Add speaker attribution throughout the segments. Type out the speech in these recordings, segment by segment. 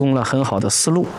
Speaker 1: 供了很好的思路。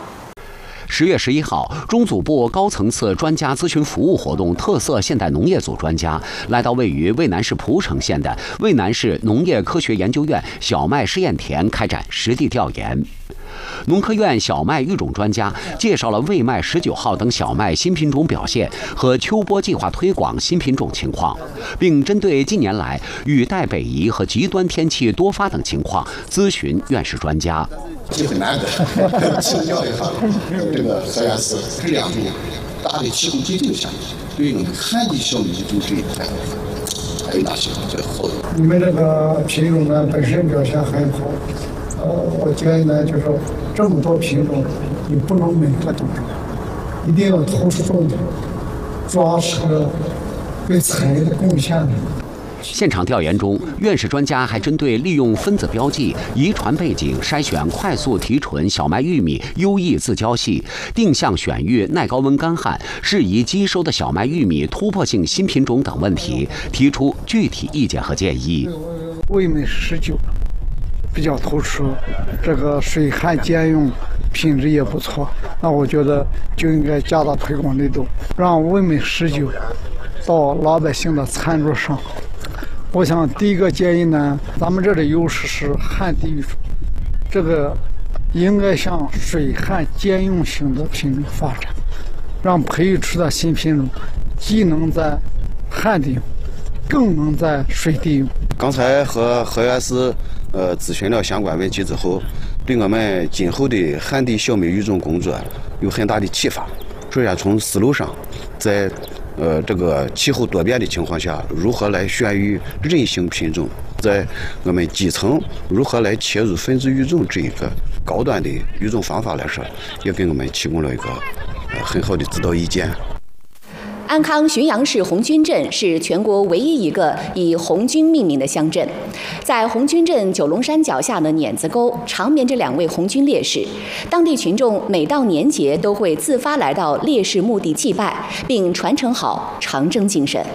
Speaker 2: 10月11号，中组部高层次专家咨询服务活动特色现代农业组专家来到位于渭南市蒲城县的渭南市农业科学研究院小麦试验田开展实地调研。农科院小麦育种专家介绍了魏麦19号等小麦新品种表现和秋播计划推广新品种情况，并针对近年来雨带北移和极端天气多发等情况咨询院士专家。
Speaker 3: 机会难得，请教一下这个何院士，这两种大的气候急救项目对我们旱地小麦育种这一块还有哪些好的？
Speaker 4: 你们这个品种呢本身表现很好，我建议呢就是说这么多品种，你不能每个都种，一定要突出重点，抓扯对产业的贡献的。
Speaker 2: 现场调研中，院士专家还针对利用分子标记、遗传背景筛选快速提纯小麦玉米优异自交系、定向选育耐高温干旱、适宜机收的小麦玉米突破性新品种等问题，提出具体意见和建议。
Speaker 4: 魏麦19比较突出，这个水旱兼用，品质也不错，那我觉得就应该加大推广力度，让魏麦19到老百姓的餐桌上。我想第一个建议呢，咱们这里优势是旱地育种，这个应该向水旱兼用型的品种发展，让培育出的新品种既能在旱地用，更能在水地用。
Speaker 3: 刚才和何院士咨询了相关问题之后，对我们今后的旱地小麦育种工作有很大的启发。首先从思路上，在这个气候多变的情况下，如何来选育韧性品种，在我们基层如何来切入分子育种这一个高端的育种方法来说，也给我们提供了一个很好的指导意见。
Speaker 5: 安康浔阳市红军镇是全国唯一一个以红军命名的乡镇。在红军镇九龙山脚下的碾子沟，长眠着2位红军烈士。当地群众每到年节都会自发来到烈士墓地祭拜，并传承好长征精神。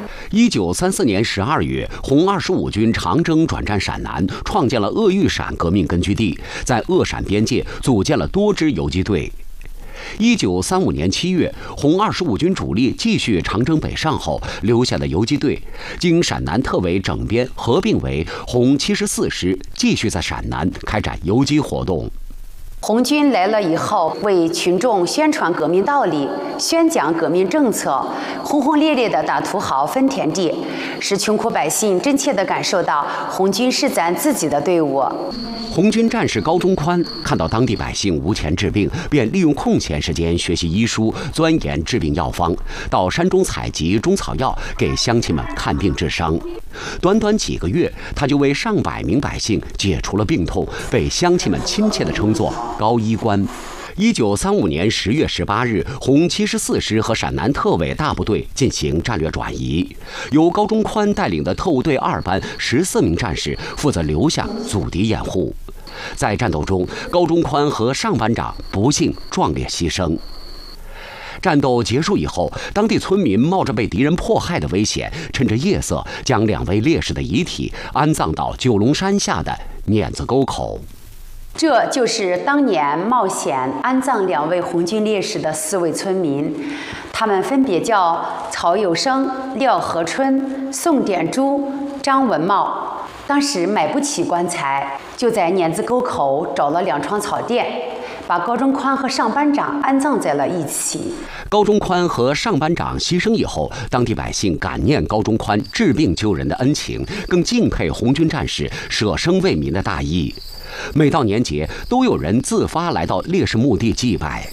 Speaker 2: 1934年12月，红25军长征转战陕南，创建了鄂豫陕革命根据地，在鄂陕边界组建了多支游击队。1935年7月，红25军主力继续长征北上后，留下的游击队经陕南特委整编合并为红74师，继续在陕南开展游击活动。
Speaker 6: 红军来了以后，为群众宣传革命道理，宣讲革命政策，轰轰烈烈地打土豪分田地，使穷苦百姓真切地感受到红军是咱自己的队伍。
Speaker 2: 红军战士高中宽看到当地百姓无钱治病，便利用空闲时间学习医书，钻研治病药方，到山中采集中草药，给乡亲们看病治伤。短短几个月，他就为上百名百姓解除了病痛，被乡亲们亲切地称作高医官。1935年10月18日，红74师和陕南特委大部队进行战略转移，由高中宽带领的特务队2班14名战士负责留下阻敌掩护。在战斗中，高中宽和上班长不幸壮烈牺牲。战斗结束以后，当地村民冒着被敌人迫害的危险，趁着夜色将2位烈士的遗体安葬到九龙山下的碾子沟口。
Speaker 6: 这就是当年冒险安葬2位红军烈士的4位村民，他们分别叫曹有生、廖和春、宋典珠、张文茂。当时买不起棺材，就在碾子沟口找了2床草垫，把高中宽和上班长安葬在了一起。
Speaker 2: 高中宽和上班长牺牲以后，当地百姓感念高中宽治病救人的恩情，更敬佩红军战士舍生为民的大义。每到年节，都有人自发来到烈士墓地祭拜。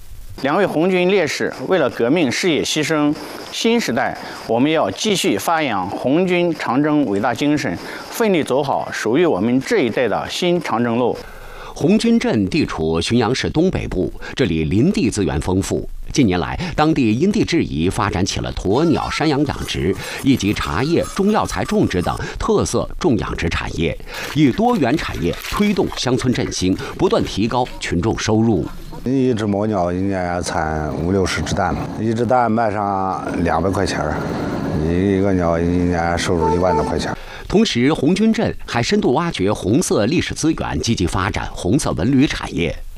Speaker 7: 2位红军烈士为了革命事业牺牲，新时代我们要继续发扬红军长征伟大精神，奋力走好属于我们这一代的新长征路。
Speaker 2: 红军镇地处浔阳市东北部，这里林地资源丰富。近年来，当地因地制宜发展起了鸵鸟、山羊养殖以及茶叶、中药材种植等特色种养殖产业，以多元产业推动乡村振兴，不断提高群众收入。
Speaker 8: 一只母鸟一年产50-60只蛋，一只蛋卖上200块钱，一个鸟一年收入1万多块钱。
Speaker 2: 同时，红军镇还深度挖掘红色历史资源，积极发展红色文旅产业。